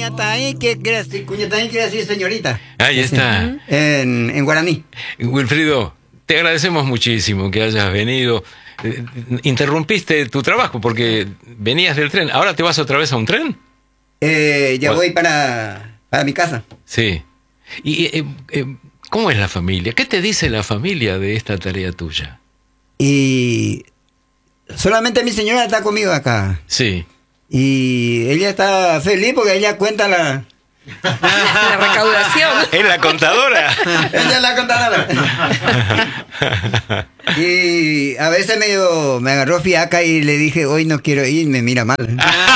Cuñataí, ¿qué quiere decir? Cuñataí quiere decir señorita. Ahí está. En guaraní. Wilfrido, te agradecemos muchísimo que hayas venido. Interrumpiste tu trabajo porque venías del tren. ¿Ahora te vas otra vez a un tren? Ya voy para mi casa. Sí. ¿Y cómo es la familia? ¿Qué te dice la familia de esta tarea tuya? Y solamente mi señora está conmigo acá. Sí. Y ella está feliz porque ella cuenta la recaudación. ¿Es la contadora? Ella es la contadora. Y a veces me agarró fiaca y le dije, hoy no quiero ir, me mira mal.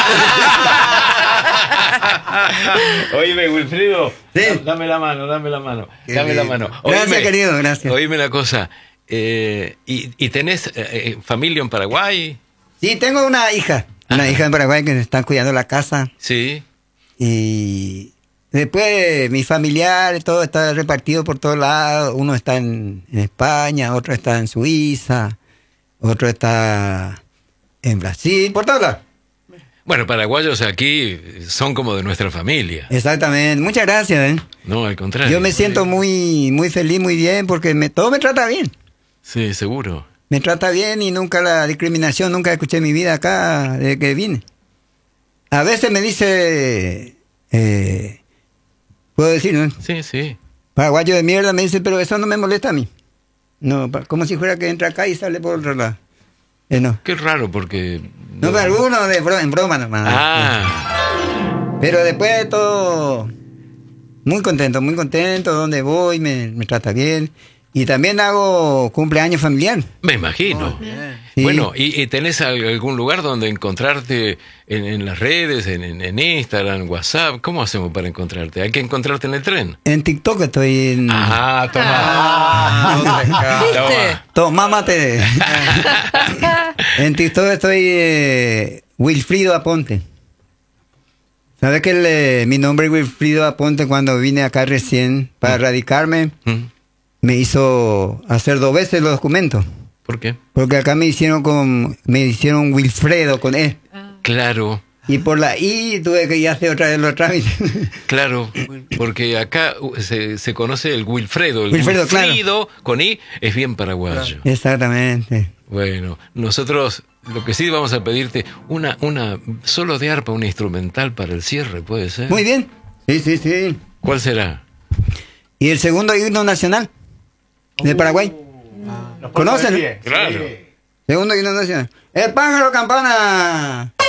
Oíme, Wilfrido, sí. Dame la mano. Dame la mano. Gracias, querido, gracias. Oíme una cosa. ¿Y tenés familia en Paraguay? Sí, tengo una hija en Paraguay que me están cuidando la casa. Sí. Y después mis familiares, todo está repartido por todos lados. Uno está en España, otro está en Suiza, otro está en Brasil, por todos lados. Bueno, paraguayos aquí son como de nuestra familia. Exactamente, muchas gracias. No, al contrario. Yo me siento muy feliz, muy bien, porque todo me trata bien. Sí, seguro. Me trata bien y nunca la discriminación, nunca escuché en mi vida acá desde que vine. A veces me dice, puedo decir, ¿no? Sí, sí. Paraguayo de mierda, me dice, pero eso no me molesta a mí. No, como si fuera que entra acá y sale por otro lado. No. Qué raro porque... No, pero algunos en broma nomás. Ah. Pero después de todo, muy contento. Donde voy me trata bien. Y también hago cumpleaños familiar. Me imagino. Sí. Bueno, ¿y tenés algún lugar donde encontrarte en las redes, en Instagram, WhatsApp? ¿Cómo hacemos para encontrarte? ¿Hay que encontrarte en el tren? En TikTok estoy en... Toma. Mámate. En TikTok estoy Wilfrido Aponte. ¿Sabes que mi nombre es Wilfrido Aponte? Cuando vine acá recién para radicarme, me hizo hacer 2 veces los documentos. ¿Por qué? Porque acá me hicieron Wilfredo con E. Claro. Y por la I tuve que ir a hacer otra vez los trámites. Claro, porque acá se conoce el Wilfredo. El Wilfredo, Wilfrido con I es bien paraguayo. Claro. Exactamente. Bueno, nosotros lo que sí vamos a pedirte, una solo de arpa, una instrumental para el cierre, ¿puede ser? Muy bien. Sí. ¿Cuál será? Y el segundo himno nacional de Paraguay. ¿Conocen? Claro. Segundo himno nacional. El pájaro campana.